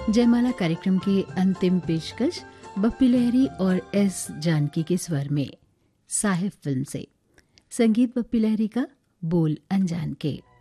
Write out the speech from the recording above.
जयमाला कार्यक्रम की अंतिम पेशकश बप्पी लहरी और एस जानकी के स्वर में साहिब फिल्म से। संगीत बप्पी लहरी का, बोल अनजान के।